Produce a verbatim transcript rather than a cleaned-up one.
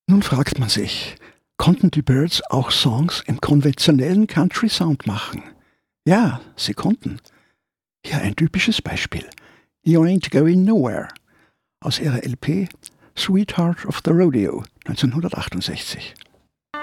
Nun fragt man sich, konnten die Byrds auch Songs im konventionellen Country-Sound machen? Ja, sie konnten. Hier ein typisches Beispiel. You Ain't Going Nowhere aus ihrer L P Sweetheart of the Rodeo neunzehnhundertachtundsechzig.